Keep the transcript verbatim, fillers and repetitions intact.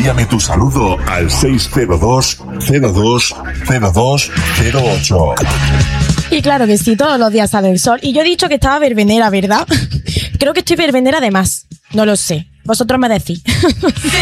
Envíame tu saludo al seis cero dos cero dos cero dos cero ocho. Y claro que sí, todos los días sale el sol. Y yo he dicho que estaba verbenera, ¿verdad? Creo que estoy verbenera de más. No lo sé. Vosotros me decís.